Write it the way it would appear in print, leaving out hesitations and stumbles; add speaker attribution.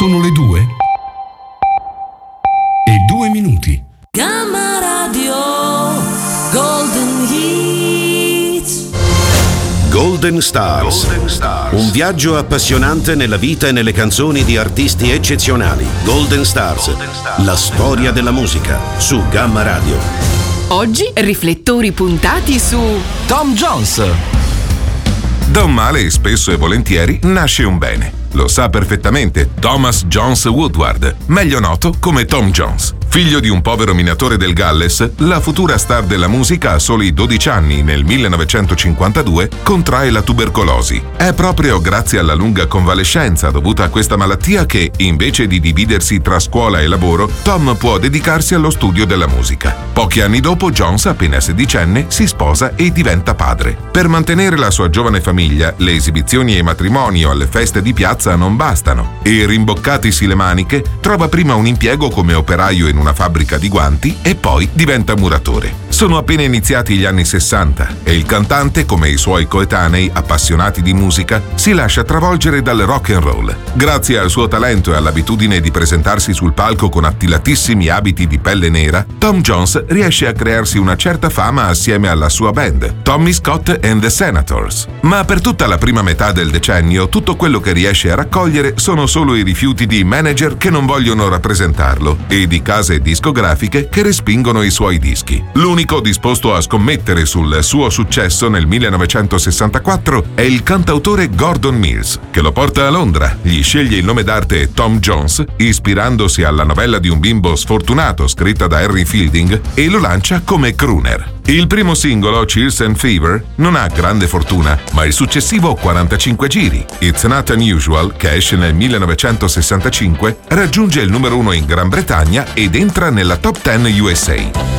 Speaker 1: Sono le 2:02.
Speaker 2: Gamma Radio Golden Hits.
Speaker 3: Golden Stars. Un viaggio appassionante nella vita e nelle canzoni di artisti eccezionali. Golden Stars. La storia della musica su Gamma Radio.
Speaker 4: Oggi riflettori puntati su
Speaker 5: Tom Jones. Da un male, spesso e volentieri, nasce un bene. Lo sa perfettamente Thomas Jones Woodward, meglio noto come Tom Jones. Figlio di un povero minatore del Galles, la futura star della musica a soli 12 anni, nel 1952, contrae la tubercolosi. È proprio grazie alla lunga convalescenza dovuta a questa malattia che, invece di dividersi tra scuola e lavoro, Tom può dedicarsi allo studio della musica. Pochi anni dopo, Jones, appena sedicenne, si sposa e diventa padre. Per mantenere la sua giovane famiglia, le esibizioni ai matrimoni o alle feste di piazza non bastano e, rimboccatisi le maniche, trova prima un impiego come operaio in una fabbrica di guanti e poi diventa muratore. Sono appena iniziati gli anni 60 e il cantante, come i suoi coetanei appassionati di musica, si lascia travolgere dal rock and roll. Grazie al suo talento e all'abitudine di presentarsi sul palco con attilatissimi abiti di pelle nera, Tom Jones riesce a crearsi una certa fama assieme alla sua band, Tommy Scott and the Senators. Ma per tutta la prima metà del decennio, tutto quello che riesce a raccogliere sono solo i rifiuti di manager che non vogliono rappresentarlo e di case discografiche che respingono i suoi dischi. L'unico disposto a scommettere sul suo successo nel 1964 è il cantautore Gordon Mills, che lo porta a Londra, gli sceglie il nome d'arte Tom Jones, ispirandosi alla novella di un bimbo sfortunato scritta da Harry Fielding, e lo lancia come crooner. Il primo singolo, Chills and Fever, non ha grande fortuna, ma il successivo 45 giri, It's Not Unusual, che esce nel 1965, raggiunge il numero 1 in Gran Bretagna ed entra nella Top 10 USA.